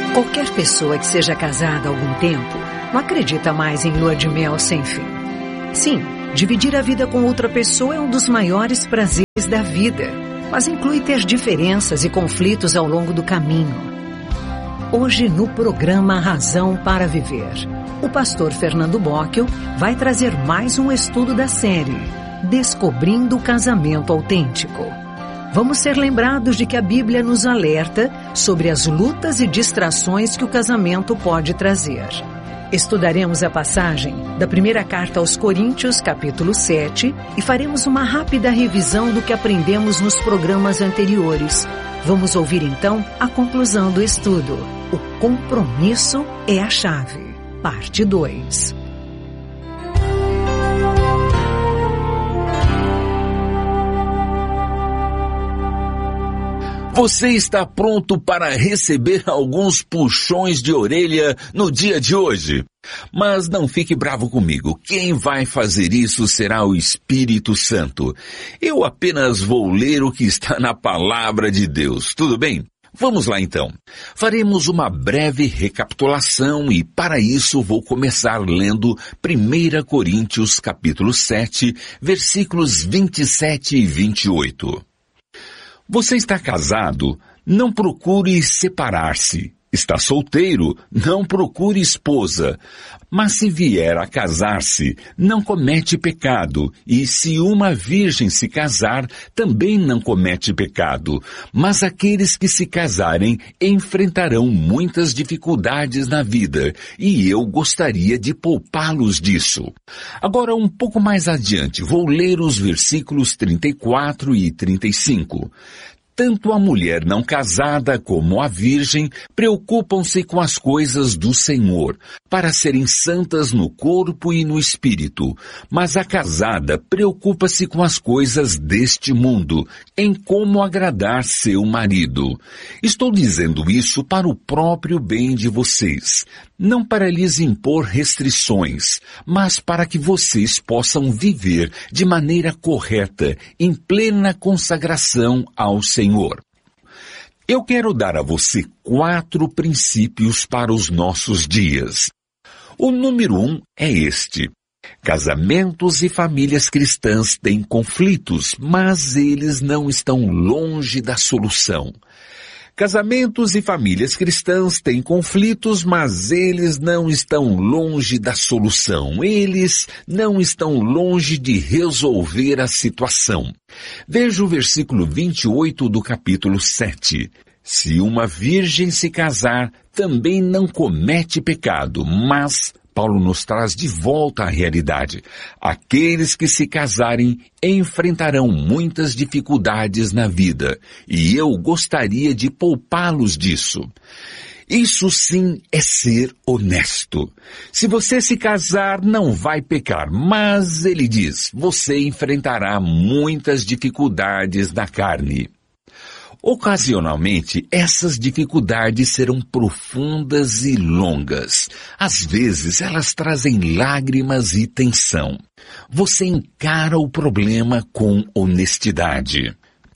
Qualquer pessoa que seja casada há algum tempo não acredita mais em lua de mel sem fim. Sim, dividir a vida com outra pessoa é um dos maiores prazeres da vida, mas inclui ter diferenças e conflitos ao longo do caminho. Hoje, no programa Razão para Viver, o pastor Fernando Bocchio vai trazer mais um estudo da série Descobrindo o Casamento Autêntico. Vamos ser lembrados de que a Bíblia nos alerta sobre as lutas e distrações que o casamento pode trazer. Estudaremos a passagem da primeira carta aos Coríntios, capítulo 7, e faremos uma rápida revisão do que aprendemos nos programas anteriores. Vamos ouvir então a conclusão do estudo. O compromisso é a chave. Parte 2. Você está pronto para receber alguns puxões de orelha no dia de hoje? Mas não fique bravo comigo. Quem vai fazer isso será o Espírito Santo. Eu apenas vou ler o que está na Palavra de Deus. Tudo bem? Vamos lá então. Faremos uma breve recapitulação e para isso vou começar lendo 1 Coríntios capítulo 7, versículos 27 e 28. Você está casado? Não procure separar-se. Está solteiro? Não procure esposa. Mas se vier a casar-se, não comete pecado. E se uma virgem se casar, também não comete pecado. Mas aqueles que se casarem enfrentarão muitas dificuldades na vida. E eu gostaria de poupá-los disso. Agora, um pouco mais adiante, vou ler os versículos 34 e 35. Tanto a mulher não casada como a virgem preocupam-se com as coisas do Senhor, para serem santas no corpo e no espírito. Mas a casada preocupa-se com as coisas deste mundo, em como agradar seu marido. Estou dizendo isso para o próprio bem de vocês, não para lhes impor restrições, mas para que vocês possam viver de maneira correta, em plena consagração ao Senhor. Eu quero dar a você 4 princípios para os nossos dias. O número 1 é este. Casamentos e famílias cristãs têm conflitos, mas eles não estão longe da solução. Casamentos e famílias cristãs têm conflitos, mas eles não estão longe da solução. Eles não estão longe de resolver a situação. Veja o versículo 28 do capítulo 7. Se uma virgem se casar, também não comete pecado, mas Paulo nos traz de volta à realidade. Aqueles que se casarem enfrentarão muitas dificuldades na vida, e eu gostaria de poupá-los disso. Isso sim é ser honesto. Se você se casar, não vai pecar, mas ele diz, você enfrentará muitas dificuldades na carne. Ocasionalmente, essas dificuldades serão profundas e longas. Às vezes, elas trazem lágrimas e tensão. Você encara o problema com honestidade.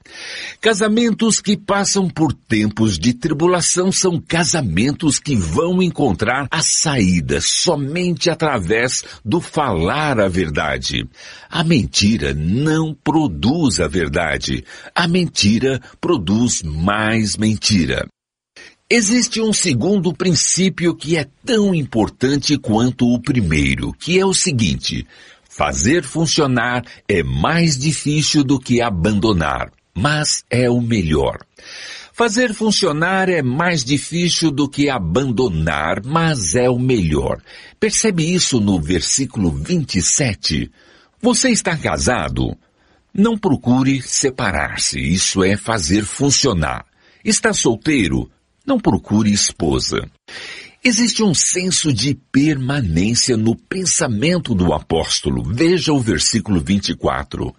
Casamentos que passam por tempos de tribulação são casamentos que vão encontrar a saída somente através do falar a verdade. A mentira não produz a verdade. A mentira produz mais mentira. Existe um segundo princípio que é tão importante quanto o primeiro, que é o seguinte: fazer funcionar é mais difícil do que abandonar. Mas é o melhor. Fazer funcionar é mais difícil do que abandonar, mas é o melhor. Percebe isso no versículo 27? Você está casado? Não procure separar-se, isso é fazer funcionar. Está solteiro? Não procure esposa. Existe um senso de permanência no pensamento do apóstolo. Veja o versículo 24.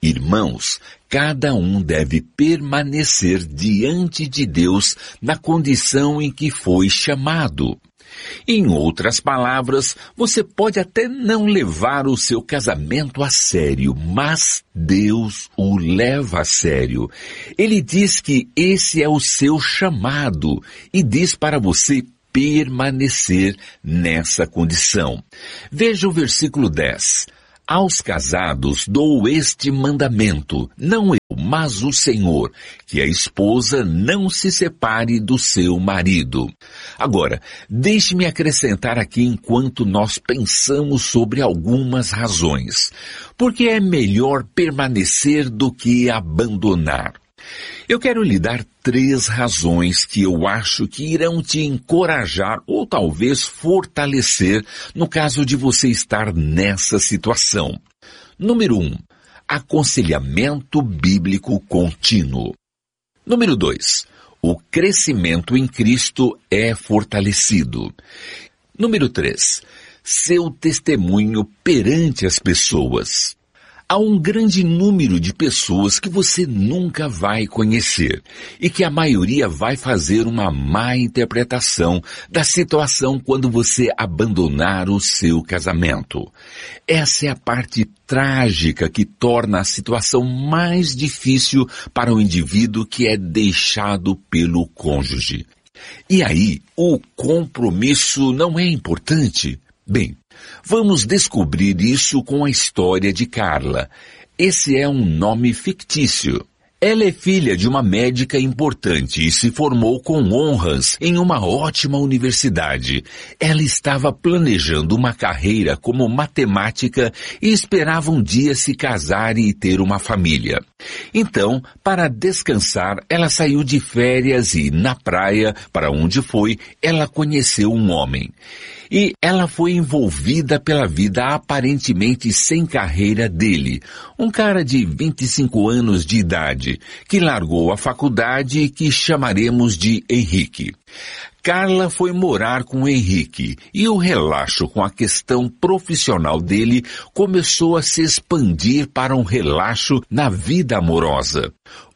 Irmãos, cada um deve permanecer diante de Deus na condição em que foi chamado. Em outras palavras, você pode até não levar o seu casamento a sério, mas Deus o leva a sério. Ele diz que esse é o seu chamado e diz para você permanecer nessa condição. Veja o versículo 10. Aos casados dou este mandamento, não eu, mas o Senhor, que a esposa não se separe do seu marido. Agora, deixe-me acrescentar aqui enquanto nós pensamos sobre algumas razões. Porque é melhor permanecer do que abandonar. Eu quero lhe dar 3 razões que eu acho que irão te encorajar ou talvez fortalecer no caso de você estar nessa situação. Número 1. Aconselhamento bíblico contínuo. Número 2. O crescimento em Cristo é fortalecido. Número 3. Seu testemunho perante as pessoas. Há um grande número de pessoas que você nunca vai conhecer e que a maioria vai fazer uma má interpretação da situação quando você abandonar o seu casamento. Essa é a parte trágica que torna a situação mais difícil para o indivíduo que é deixado pelo cônjuge. E aí, o compromisso não é importante? Bem, vamos descobrir isso com a história de Carla. Esse é um nome fictício. Ela é filha de uma médica importante e se formou com honras em uma ótima universidade. Ela estava planejando uma carreira como matemática e esperava um dia se casar e ter uma família. Então, para descansar, ela saiu de férias e, na praia, para onde foi, ela conheceu um homem. E ela foi envolvida pela vida aparentemente sem carreira dele, um cara de 25 anos de idade, que largou a faculdade e que chamaremos de Henrique. Carla foi morar com Henrique e o relaxo com a questão profissional dele começou a se expandir para um relaxo na vida amorosa.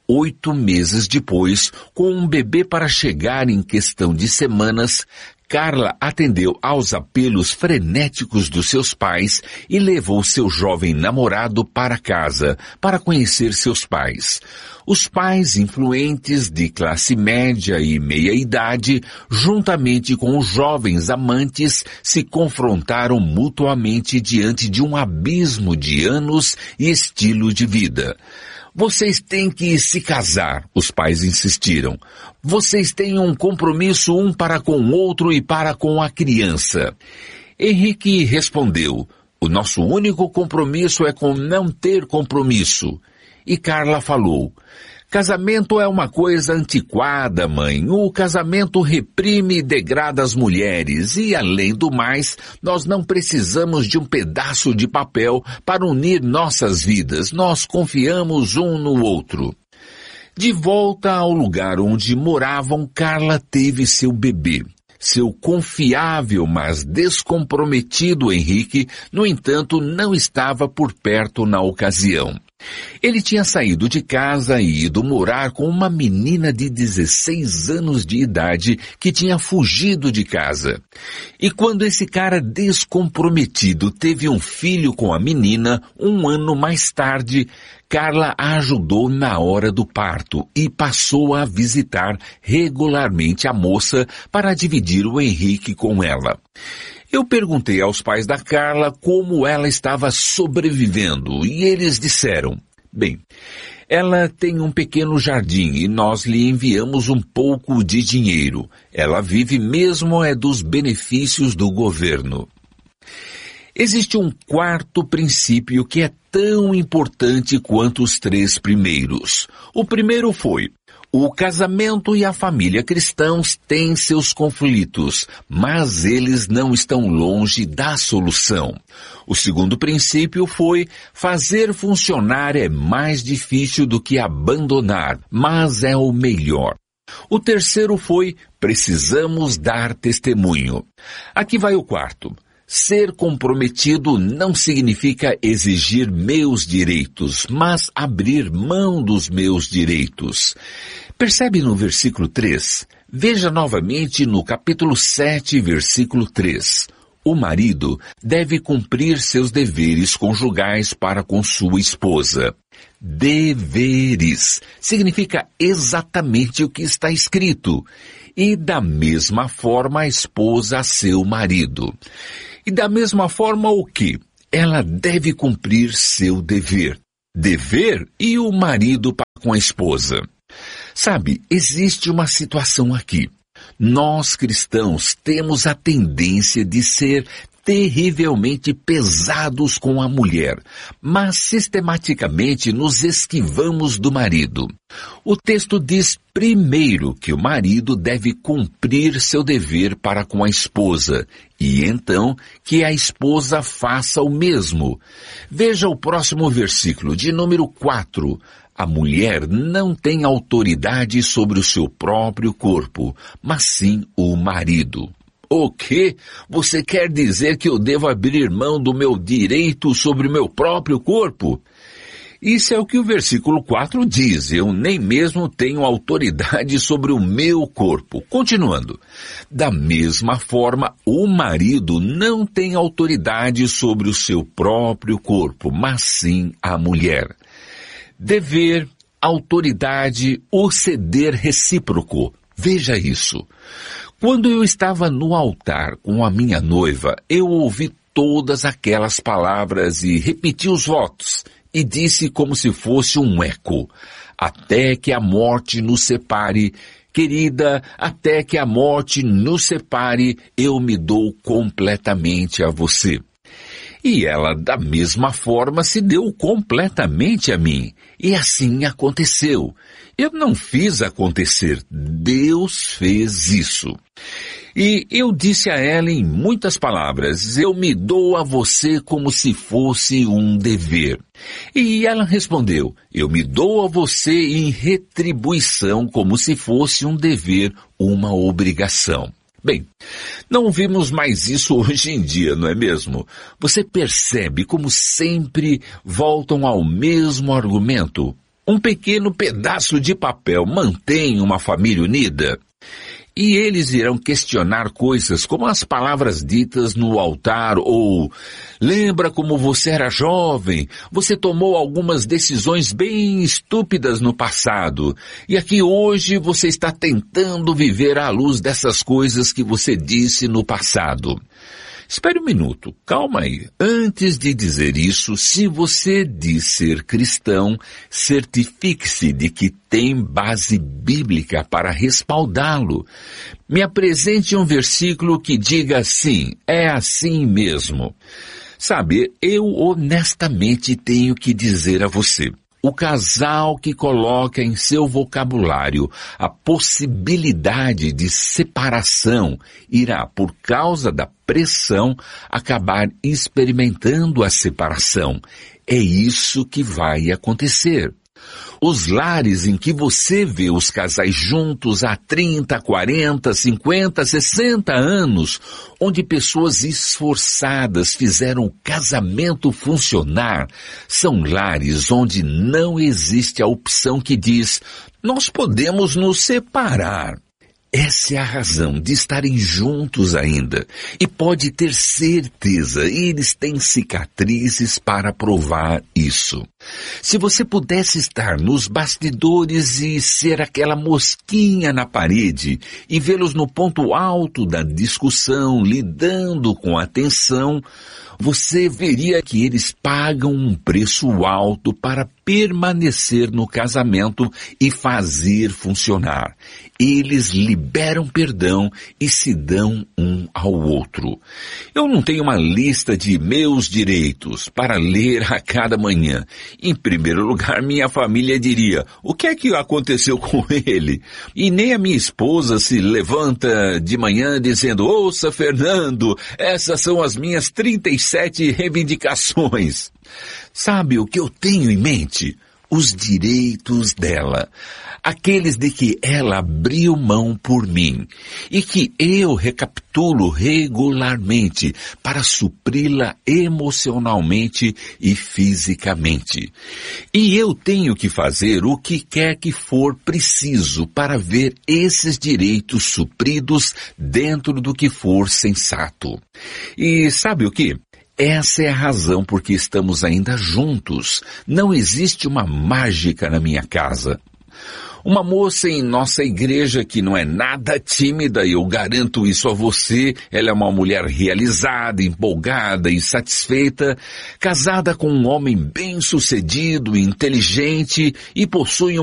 8 meses depois, com um bebê para chegar em questão de semanas, Carla atendeu aos apelos frenéticos dos seus pais e levou seu jovem namorado para casa para conhecer seus pais. Os pais influentes de classe média e meia-idade, juntamente com os jovens amantes, se confrontaram mutuamente diante de um abismo de anos e estilo de vida. Vocês têm que se casar, os pais insistiram. Vocês têm um compromisso um para com o outro e para com a criança. Henrique respondeu, o nosso único compromisso é com não ter compromisso. E Carla falou, casamento é uma coisa antiquada, mãe. O casamento reprime e degrada as mulheres e, além do mais, nós não precisamos de um pedaço de papel para unir nossas vidas. Nós confiamos um no outro. De volta ao lugar onde moravam, Carla teve seu bebê. Seu confiável, mas descomprometido Henrique, no entanto, não estava por perto na ocasião. Ele tinha saído de casa e ido morar com uma menina de 16 anos de idade que tinha fugido de casa. E quando esse cara descomprometido teve um filho com a menina, 1 ano mais tarde, Carla a ajudou na hora do parto e passou a visitar regularmente a moça para dividir o Henrique com ela. Eu perguntei aos pais da Carla como ela estava sobrevivendo e eles disseram, bem, ela tem um pequeno jardim e nós lhe enviamos um pouco de dinheiro. Ela vive mesmo dos benefícios do governo. Existe um 4º princípio que é tão importante quanto os 3 primeiros. O primeiro foi, o casamento e a família cristãos têm seus conflitos, mas eles não estão longe da solução. O segundo princípio foi, fazer funcionar é mais difícil do que abandonar, mas é o melhor. O terceiro foi, precisamos dar testemunho. Aqui vai o 4º. Ser comprometido não significa exigir meus direitos, mas abrir mão dos meus direitos. Percebe no versículo 3? Veja novamente no capítulo 7, versículo 3. O marido deve cumprir seus deveres conjugais para com sua esposa. Deveres significa exatamente o que está escrito. E da mesma forma a esposa a seu marido. E da mesma forma o quê? Ela deve cumprir seu dever. Dever e o marido para com a esposa. Sabe, existe uma situação aqui. Nós cristãos temos a tendência de ser terrivelmente pesados com a mulher, mas sistematicamente nos esquivamos do marido. O texto diz primeiro que o marido deve cumprir seu dever para com a esposa, e então que a esposa faça o mesmo. Veja o próximo versículo, de número 4. A mulher não tem autoridade sobre o seu próprio corpo, mas sim o marido. O quê? Você quer dizer que eu devo abrir mão do meu direito sobre o meu próprio corpo? Isso é o que o versículo 4 diz. Eu nem mesmo tenho autoridade sobre o meu corpo. Continuando. Da mesma forma, o marido não tem autoridade sobre o seu próprio corpo, mas sim a mulher. Dever, autoridade, o ceder recíproco. Veja isso. Quando eu estava no altar com a minha noiva, eu ouvi todas aquelas palavras e repeti os votos, e disse como se fosse um eco, até que a morte nos separe, querida, até que a morte nos separe, eu me dou completamente a você. E ela, da mesma forma, se deu completamente a mim. E assim aconteceu. Eu não fiz acontecer. Deus fez isso. E eu disse a ela em muitas palavras, eu me dou a você como se fosse um dever. E ela respondeu, eu me dou a você em retribuição como se fosse um dever, uma obrigação. Bem, não vimos mais isso hoje em dia, não é mesmo? Você percebe como sempre voltam ao mesmo argumento? Um pequeno pedaço de papel mantém uma família unida? E eles irão questionar coisas como as palavras ditas no altar ou lembra como você era jovem, você tomou algumas decisões bem estúpidas no passado e aqui hoje você está tentando viver à luz dessas coisas que você disse no passado. Espere um minuto, calma aí. Antes de dizer isso, se você diz ser cristão, certifique-se de que tem base bíblica para respaldá-lo. Me apresente um versículo que diga assim, é assim mesmo. Sabe, eu honestamente tenho que dizer a você, o casal que coloca em seu vocabulário a possibilidade de separação irá, por causa da pressão, acabar experimentando a separação. É isso que vai acontecer. Os lares em que você vê os casais juntos há 30, 40, 50, 60 anos, onde pessoas esforçadas fizeram o casamento funcionar, são lares onde não existe a opção que diz, nós podemos nos separar. Essa é a razão de estarem juntos ainda. E pode ter certeza, eles têm cicatrizes para provar isso. Se você pudesse estar nos bastidores e ser aquela mosquinha na parede e vê-los no ponto alto da discussão, lidando com a tensão, você veria que eles pagam um preço alto para permanecer no casamento e fazer funcionar. Eles liberam perdão e se dão um ao outro. Eu não tenho uma lista de meus direitos para ler a cada manhã. Em primeiro lugar, minha família diria, o que é que aconteceu com ele? E nem a minha esposa se levanta de manhã dizendo, ouça, Fernando, essas são as minhas 37 reivindicações. Sabe o que eu tenho em mente? os direitos dela, aqueles de que ela abriu mão por mim e que eu recapitulo regularmente para supri-la emocionalmente e fisicamente. E eu tenho que fazer o que quer que for preciso para ver esses direitos supridos dentro do que for sensato. E sabe o que? Essa é a razão por que estamos ainda juntos. Não existe uma mágica na minha casa. Uma moça em nossa igreja que não é nada tímida, e eu garanto isso a você, ela é uma mulher realizada, empolgada e satisfeita, casada com um homem bem-sucedido, inteligente e possui